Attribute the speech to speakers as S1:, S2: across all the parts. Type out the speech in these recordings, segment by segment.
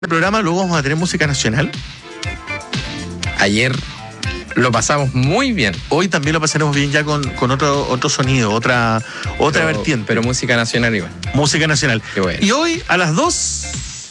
S1: El programa luego vamos a tener música nacional.
S2: Ayer lo pasamos muy bien.
S1: Hoy también lo pasaremos bien ya con otro sonido, otra vertiente.
S2: Pero música nacional igual.
S1: Música nacional.
S2: Qué bueno.
S1: Y hoy a las 2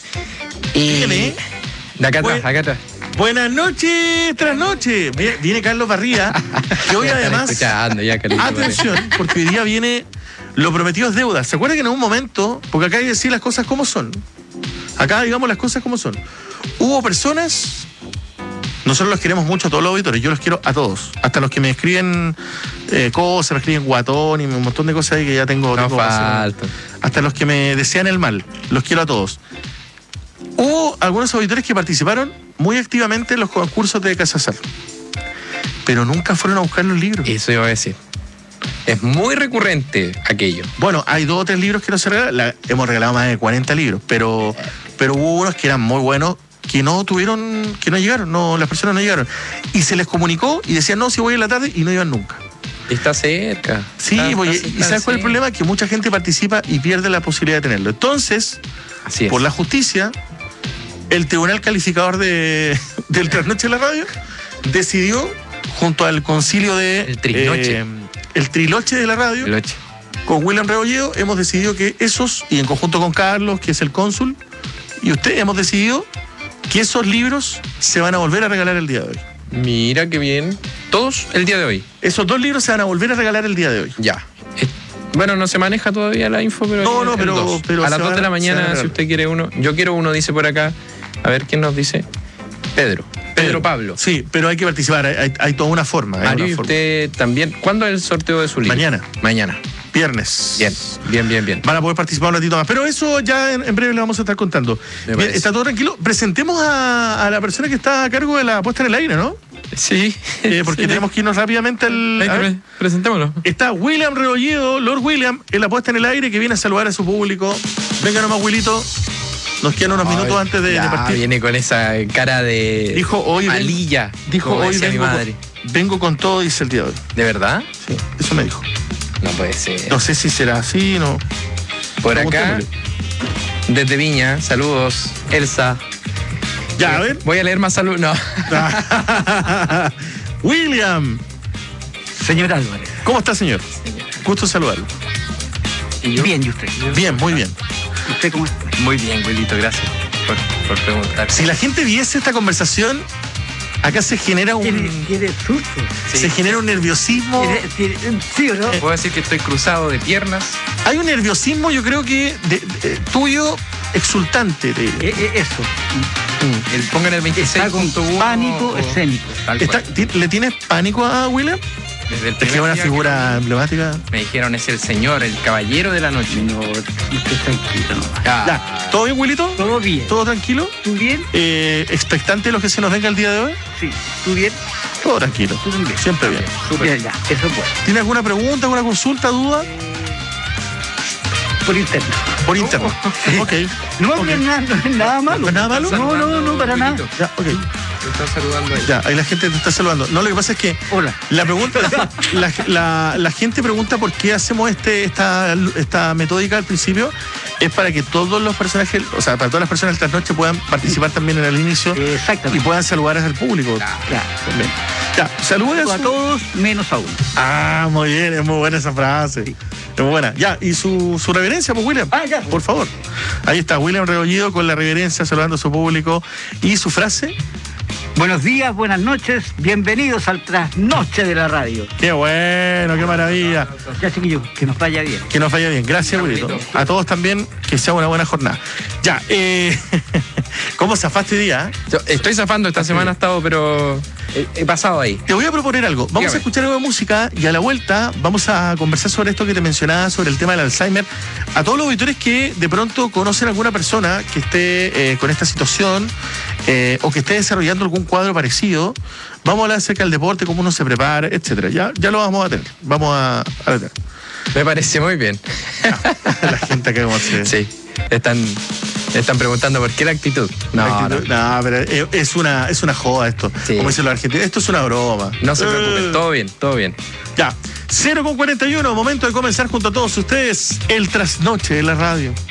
S1: viene...
S2: De acá atrás.
S1: Buenas noches, tras noche. Viene Carlos Barría, que hoy además... Atención, porque hoy día viene Lo Prometido es Deuda. ¿Se acuerdan que en un momento, porque acá hay que decir las cosas como son? Acá digamos las cosas como son. Hubo personas... Nosotros los queremos mucho a todos los auditores, yo los quiero a todos. Hasta los que me escriben cosas, me escriben guatón y un montón de cosas ahí que ya tengo.
S2: No falta.
S1: Hasta los que me desean el mal, los quiero a todos. Hubo algunos auditores que participaron muy activamente en los concursos de Casasal, pero nunca fueron a buscar los libros.
S2: Eso iba a decir. Es muy recurrente aquello.
S1: Bueno, hay 2 o 3 libros que no se regalan. Hemos regalado más de 40 libros, pero hubo unos que eran muy buenos, que no llegaron, las personas no llegaron. Y se les comunicó y decían, no, si voy en la tarde, y no iban nunca.
S2: Está cerca.
S1: Sí, ¿y sabes cuál es el problema? Que mucha gente participa y pierde la posibilidad de tenerlo. Entonces, por la justicia, el Tribunal Calificador del Trasnoche de la Radio decidió, junto al concilio de... El Triloche de la Radio, con William Rebolledo, hemos decidido que esos, y en conjunto con Carlos, que es el cónsul, y usted, hemos decidido que esos libros se van a volver a regalar el día de hoy.
S2: Mira qué bien. Todos el día de hoy.
S1: Esos 2 libros se van a volver a regalar el día de hoy.
S2: Ya. Bueno, no se maneja todavía la info, pero...
S1: pero
S2: a las 2 de la mañana, si usted quiere uno. Yo quiero uno, dice por acá. A ver, ¿quién nos dice? Pedro Pablo.
S1: Sí, pero hay que participar, hay toda una forma.
S2: Mario, y usted también. ¿Cuándo es el sorteo de su libro? Mañana.
S1: Viernes.
S2: Bien.
S1: Van a poder participar un ratito más. Pero eso ya en breve le vamos a estar contando. Bien, está todo tranquilo. Presentemos a la persona que está a cargo de la puesta en el aire, ¿no?
S2: Sí.
S1: Porque tenemos que irnos rápidamente al...
S2: Presentémoslo.
S1: Está William Rebolledo, Lord William, en la puesta en el aire, que viene a saludar a su público. Venga nomás, Wilito. Nos quedan unos minutos antes de partir.
S2: Viene con esa cara de...
S1: Dijo hoy...
S2: malilla.
S1: Dijo hoy mi madre. Vengo con todo, dice el día de hoy.
S2: ¿De verdad?
S1: Sí, eso me dijo.
S2: No puede ser.
S1: No sé si será así, no.
S2: Por acá, desde Viña, saludos, Elsa.
S1: Ya, a ver.
S2: Voy a leer más saludos. No.
S1: William.
S3: Señor Álvarez.
S1: ¿Cómo está, señor? Gusto saludarlo.
S3: ¿Y yo? Bien, ¿y usted?
S1: Bien, muy bien.
S3: ¿Usted cómo está?
S2: Muy bien, Wilito, gracias por preguntar.
S1: Si la gente viese esta conversación, acá se genera un...
S3: ¿Tiene susto?
S1: Se genera un nerviosismo.
S3: ¿Sí o no?
S2: Puedo decir que estoy cruzado de piernas.
S1: Hay un nerviosismo, yo creo que tuyo, exultante.
S3: Eso.
S2: Pongan el 26.1.
S3: Está con pánico escénico.
S1: ¿Le tienes pánico a William?
S2: Desde el
S1: es que es una figura emblemática.
S2: Me dijeron, es el señor, el caballero de la noche.
S3: No, usted tranquilo.
S1: Ya, ¿todo bien, Wilito?
S3: Todo bien.
S1: ¿Todo tranquilo?
S3: ¿Tú bien?
S1: ¿Expectante de lo que se nos venga el día de hoy?
S3: Sí. ¿Tú bien?
S1: Todo tranquilo.
S3: ¿Tú también?
S1: Siempre bien.
S3: Súper. Ya, eso es bueno.
S1: ¿Tiene alguna pregunta, alguna consulta, duda?
S3: Por interno.
S1: Por interno. Ok.
S3: No es nada malo.
S1: ¿Nada malo?
S3: No, para nada.
S1: Ya, ok.
S2: Te están saludando ahí.
S1: Ya, ahí la gente te está saludando. No, lo que pasa es que...
S3: Hola.
S1: La pregunta... la gente pregunta por qué hacemos esta metódica al principio. Es para que todos los personajes, o sea, para todas las personas del trasnoche puedan participar también en el inicio.
S3: Exactamente.
S1: Y puedan saludar al público.
S3: Claro.
S1: Ya, saludos
S3: a todos, menos a uno.
S1: Ah, muy bien, es muy buena esa frase. Sí. Es muy buena. Ya, y su reverencia, pues, William.
S3: Ya.
S1: Por favor. Ahí está, William Rebolledo con la reverencia, saludando a su público. ¿Y su frase?
S3: Buenos días, buenas noches, bienvenidos al Trasnoche de la Radio.
S1: Qué bueno, qué maravilla.
S3: Ya, chiquillos, que nos vaya bien.
S1: Que nos vaya bien. Gracias, Wilito. A todos también, que sea una buena jornada. Ya, ¿cómo zafaste hoy día?
S2: Yo estoy zafando, esta semana he estado, pero he pasado ahí.
S1: Te voy a proponer algo. Vamos a escuchar algo de música y a la vuelta vamos a conversar sobre esto que te mencionaba, sobre el tema del Alzheimer. A todos los auditores que de pronto conocen a alguna persona que esté con esta situación o que esté desarrollando algún cuadro parecido, vamos a hablar acerca del deporte, cómo uno se prepara, etcétera. Ya lo vamos a tener. Vamos a tener.
S2: Me parece muy bien.
S1: La gente acá como se...
S2: Sí, están preguntando por qué la actitud.
S1: No, pero es una joda esto. Sí. Como dicen los argentinos, esto es una broma.
S2: No se preocupen, todo bien.
S1: Ya, 0:41, momento de comenzar junto a todos ustedes el Trasnoche de la Radio.